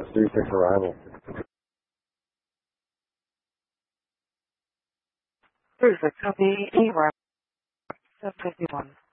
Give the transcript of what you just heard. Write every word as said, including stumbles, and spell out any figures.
three six arrival. three six, copy, E R A P, seven fifty-one.